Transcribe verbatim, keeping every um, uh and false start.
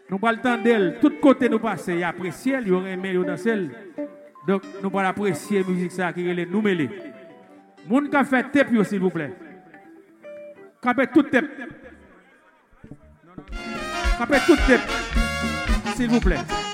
Nous pas le temps d'elle, tout côté nous passer, il apprécier, il aurait aimé le danser. Donc nous pas apprécier musique ça qui est nous mêler. Moun ka fait tep yo s'il vous plaît. Capé tout tep. Capé tout tep. S'il vous plaît.